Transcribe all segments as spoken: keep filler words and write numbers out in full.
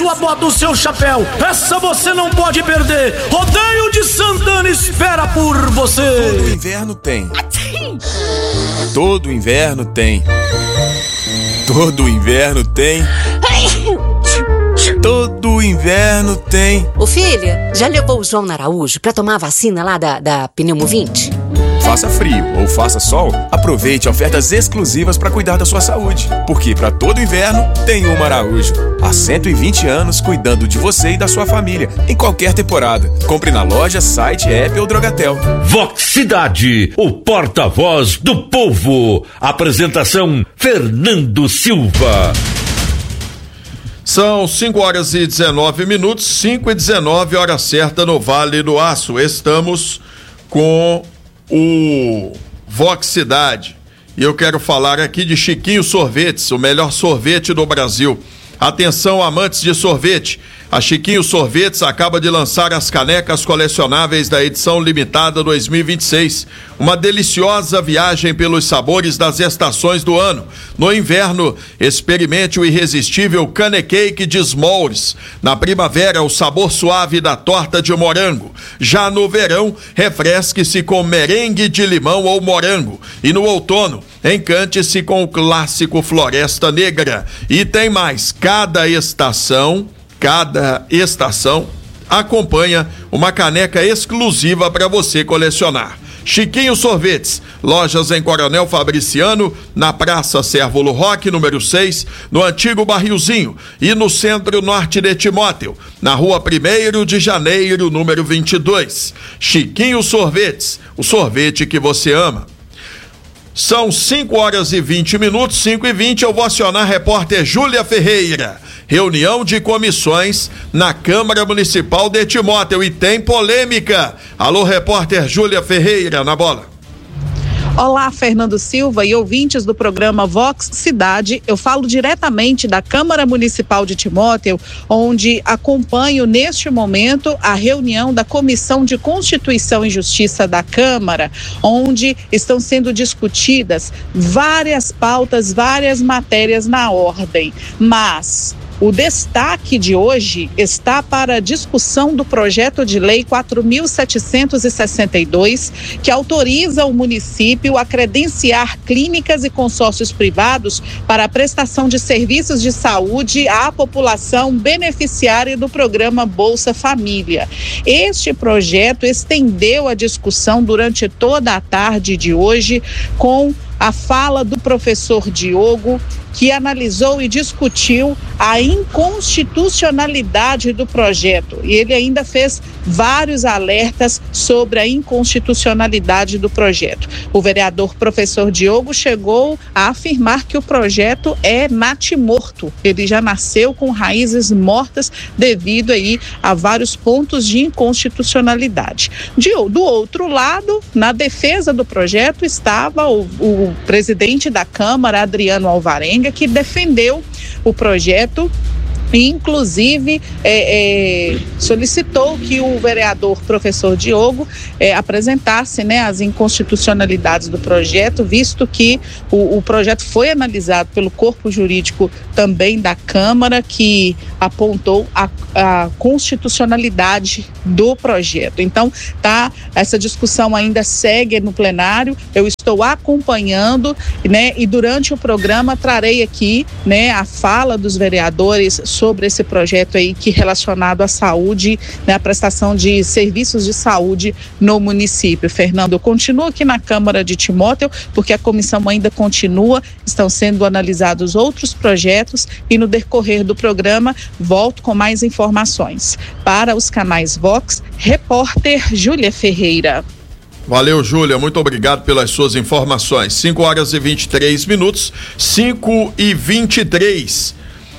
sua bota, o seu chapéu. Essa você não pode perder. Rodeio de Santana espera por você. Todo inverno tem. Todo inverno tem. Todo inverno tem. Todo inverno tem. Ô filha, já levou o João Araújo pra tomar a vacina lá da, da Pneumovinte? Faça frio ou faça sol, aproveite ofertas exclusivas para cuidar da sua saúde. Porque para todo inverno tem uma Araújo. Há cento e vinte anos cuidando de você e da sua família, em qualquer temporada. Compre na loja, site, app ou Drogatel. Vox Cidade, o porta-voz do povo. Apresentação Fernando Silva. São cinco horas e dezenove minutos, cinco e dezenove, hora certa no Vale do Aço. Estamos com o Vox Cidade e eu quero falar aqui de Chiquinho Sorvetes, o melhor sorvete do Brasil. Atenção, amantes de sorvete, a Chiquinho Sorvetes acaba de lançar as canecas colecionáveis da edição limitada dois mil e vinte e seis. Uma deliciosa viagem pelos sabores das estações do ano. No inverno, experimente o irresistível Cane Cake de S'mores. Na primavera, o sabor suave da torta de morango. Já no verão, refresque-se com merengue de limão ou morango. E no outono, encante-se com o clássico Floresta Negra. E tem mais, cada estação... Cada estação acompanha uma caneca exclusiva para você colecionar. Chiquinho Sorvetes, lojas em Coronel Fabriciano, na Praça Cérvulo Roque, número seis, no antigo Barrilzinho e no centro-norte de Timóteo, na rua primeiro de janeiro, número vinte e dois. Chiquinho Sorvetes, o sorvete que você ama. São cinco horas e vinte minutos, cinco e vinte, eu vou acionar a repórter Júlia Ferreira. Reunião de comissões na Câmara Municipal de Timóteo e tem polêmica. Alô, repórter Júlia Ferreira, na bola. Olá, Fernando Silva e ouvintes do programa Vox Cidade. Eu falo diretamente da Câmara Municipal de Timóteo, onde acompanho neste momento a reunião da Comissão de Constituição e Justiça da Câmara, onde estão sendo discutidas várias pautas, várias matérias na ordem, mas o destaque de hoje está para a discussão do projeto de lei quatro mil setecentos e sessenta e dois, que autoriza o município a credenciar clínicas e consórcios privados para a prestação de serviços de saúde à população beneficiária do programa Bolsa Família. Este projeto estendeu a discussão durante toda a tarde de hoje com a fala do professor Diogo, que analisou e discutiu a inconstitucionalidade do projeto. E ele ainda fez vários alertas sobre a inconstitucionalidade do projeto. O vereador professor Diogo chegou a afirmar que o projeto é natimorto. Ele já nasceu com raízes mortas devido aí a vários pontos de inconstitucionalidade. De, do outro lado, na defesa do projeto, estava o, o presidente da Câmara, Adriano Alvarenga, que defendeu o projeto e, inclusive, é, é, solicitou que o vereador professor Diogo é, apresentasse, né, as inconstitucionalidades do projeto, visto que o, o projeto foi analisado pelo corpo jurídico também da Câmara, que apontou a, a constitucionalidade do projeto. Então, tá, essa discussão ainda segue no plenário, eu estou acompanhando, né, e durante o programa trarei aqui, né, a fala dos vereadores sobre esse projeto aí que relacionado à saúde, né, a prestação de serviços de saúde no município. Fernando, eu continuo aqui na Câmara de Timóteo, porque a comissão ainda continua, estão sendo analisados outros projetos e no decorrer do programa volto com mais informações. Para os canais Vox, repórter Júlia Ferreira. Valeu, Júlia, muito obrigado pelas suas informações. cinco horas e vinte e três minutos, cinco e vinte e três.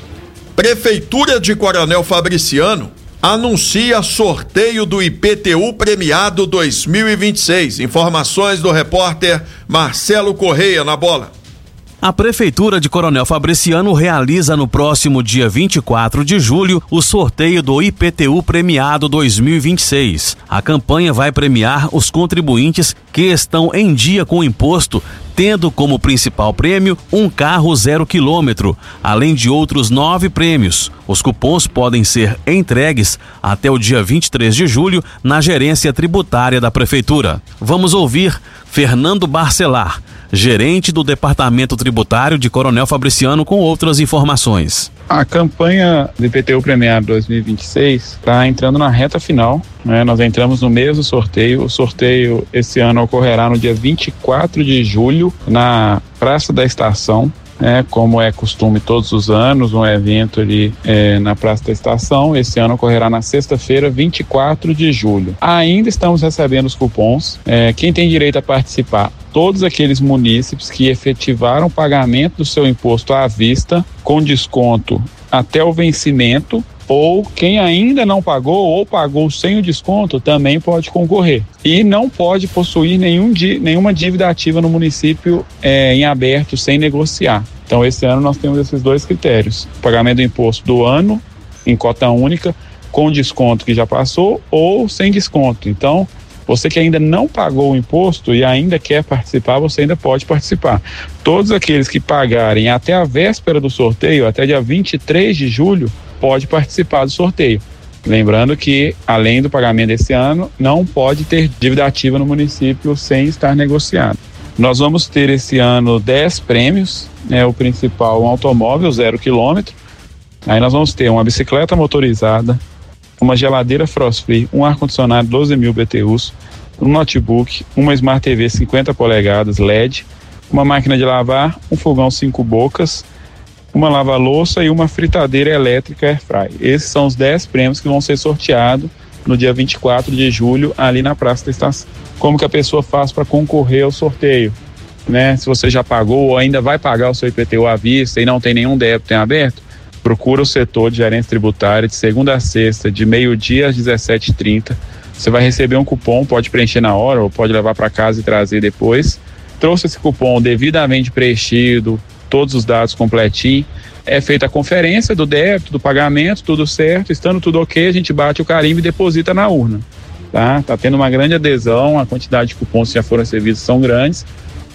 Prefeitura de Coronel Fabriciano anuncia sorteio do I P T U premiado dois mil e vinte e seis. Informações do repórter Marcelo Correia, na bola. A Prefeitura de Coronel Fabriciano realiza no próximo dia vinte e quatro de julho o sorteio do I P T U Premiado dois mil e vinte e seis. A campanha vai premiar os contribuintes que estão em dia com o imposto, tendo como principal prêmio um carro zero quilômetro, além de outros nove prêmios. Os cupons podem ser entregues até o dia vinte e três de julho na gerência tributária da Prefeitura. Vamos ouvir Fernando Barcelar, gerente do Departamento Tributário de Coronel Fabriciano, com outras informações. A campanha do I P T U Premiado dois mil e vinte e seis está entrando na reta final, né? Nós entramos no mês do sorteio. O sorteio esse ano ocorrerá no dia vinte e quatro de julho na Praça da Estação, né? Como é costume todos os anos, um evento ali é, na Praça da Estação. Esse ano ocorrerá na sexta-feira, vinte e quatro de julho. Ainda estamos recebendo os cupons. É, quem tem direito a participar? Todos aqueles munícipes que efetivaram o pagamento do seu imposto à vista, com desconto até o vencimento, ou quem ainda não pagou ou pagou sem o desconto também pode concorrer. E não pode possuir nenhum, nenhuma dívida ativa no município é, em aberto, sem negociar. Então, esse ano nós temos esses dois critérios: pagamento do imposto do ano em cota única, com desconto que já passou, ou sem desconto. Então, você que ainda não pagou o imposto e ainda quer participar, você ainda pode participar. Todos aqueles que pagarem até a véspera do sorteio, até dia vinte e três de julho, pode participar do sorteio. Lembrando que, além do pagamento desse ano, não pode ter dívida ativa no município sem estar negociado. Nós vamos ter esse ano dez prêmios, né? O principal, um automóvel zero quilômetro. Aí nós vamos ter uma bicicleta motorizada, uma geladeira Frost Free, um ar-condicionado doze mil B T Us, um notebook, uma Smart T V cinquenta polegadas L E D, uma máquina de lavar, um fogão cinco bocas, uma lava-louça e uma fritadeira elétrica Airfry. Esses são os dez prêmios que vão ser sorteados no dia vinte e quatro de julho, ali na Praça da Estação. Como que a pessoa faz para concorrer ao sorteio? Né? Se você já pagou ou ainda vai pagar o seu I P T U à vista e não tem nenhum débito em aberto, procura o setor de gerência tributária de segunda a sexta, de meio-dia às dezessete e trinta. Você vai receber um cupom, pode preencher na hora ou pode levar para casa e trazer depois. Trouxe esse cupom devidamente preenchido, todos os dados completinho. É feita a conferência do débito, do pagamento, tudo certo. Estando tudo ok, a gente bate o carimbo e deposita na urna. Tá? Tá tendo uma grande adesão, a quantidade de cupons que já foram recebidos são grandes,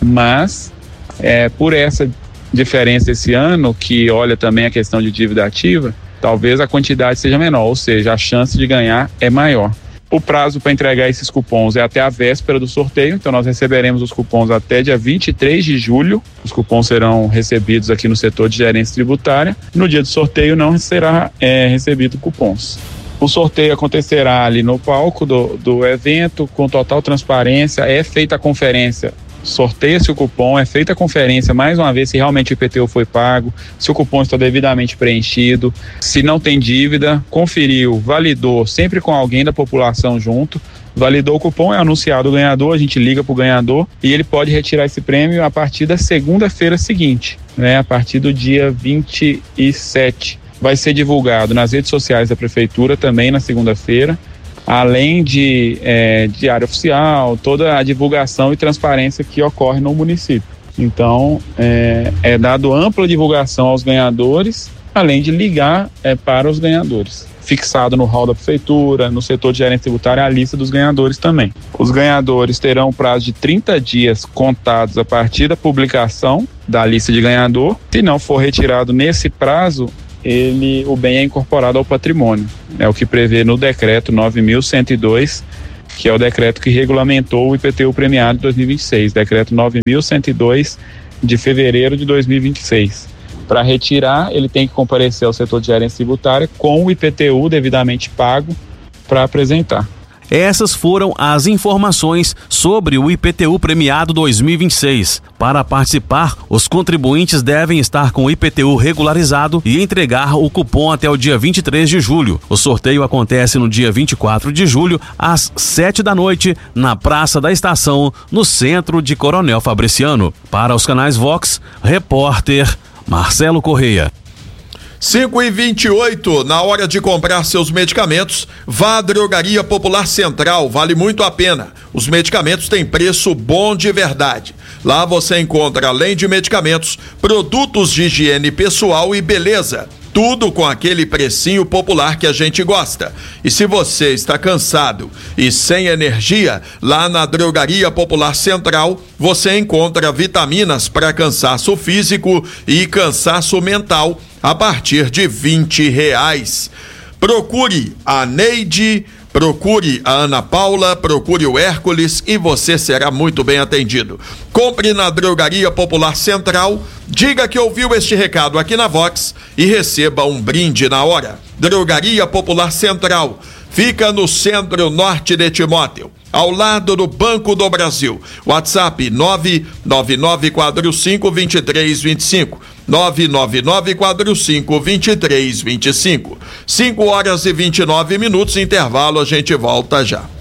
mas é, por essa diferença esse ano, que olha também a questão de dívida ativa, talvez a quantidade seja menor, ou seja, a chance de ganhar é maior. O prazo para entregar esses cupons é até a véspera do sorteio, então nós receberemos os cupons até dia vinte e três de julho. Os cupons serão recebidos aqui no setor de gerência tributária. No dia do sorteio não será é, recebido cupons. O sorteio acontecerá ali no palco do, do evento, com total transparência. É feita a conferência, sorteia-se o cupom, é feita a conferência mais uma vez se realmente o I P T U foi pago, se o cupom está devidamente preenchido, se não tem dívida, conferiu, validou, sempre com alguém da população junto, validou o cupom, é anunciado o ganhador, a gente liga para o ganhador e ele pode retirar esse prêmio a partir da segunda-feira seguinte, né? A partir do dia vinte e sete. Vai ser divulgado nas redes sociais da Prefeitura também na segunda-feira, além de é, diário oficial, toda a divulgação e transparência que ocorre no município. Então, é, é dado ampla divulgação aos ganhadores, além de ligar é, para os ganhadores. Fixado no hall da Prefeitura, no setor de gerência tributária, a lista dos ganhadores também. Os ganhadores terão um prazo de trinta dias contados a partir da publicação da lista de ganhador. Se não for retirado nesse prazo, ele, o bem é incorporado ao patrimônio. É o que prevê no decreto nove mil cento e dois, que é o decreto que regulamentou o I P T U Premiado de dois mil e vinte e seis, decreto nove mil cento e dois de fevereiro de dois mil e vinte e seis. Para retirar, ele tem que comparecer ao setor de gerência tributária com o I P T U devidamente pago para apresentar. Essas foram as informações sobre o I P T U Premiado dois mil e vinte e seis. Para participar, os contribuintes devem estar com o I P T U regularizado e entregar o cupom até o dia vinte e três de julho. O sorteio acontece no dia vinte e quatro de julho, às sete da noite, na Praça da Estação, no centro de Coronel Fabriciano. Para os canais Vox, repórter Marcelo Correia. cinco e vinte e oito, na hora de comprar seus medicamentos, vá à Drogaria Popular Central, vale muito a pena. Os medicamentos têm preço bom de verdade. Lá você encontra, além de medicamentos, produtos de higiene pessoal e beleza. Tudo com aquele precinho popular que a gente gosta. E se você está cansado e sem energia, lá na Drogaria Popular Central, você encontra vitaminas para cansaço físico e cansaço mental a partir de vinte reais. Procure a Neide, procure a Ana Paula, procure o Hércules e você será muito bem atendido. Compre na Drogaria Popular Central, diga que ouviu este recado aqui na Vox e receba um brinde na hora. Drogaria Popular Central fica no centro-norte de Timóteo, ao lado do Banco do Brasil. WhatsApp nove nove nove quatro cinco dois três dois cinco. nove nove nove quatro cinco dois três dois cinco. cinco horas e vinte e nove minutos, intervalo, a gente volta já.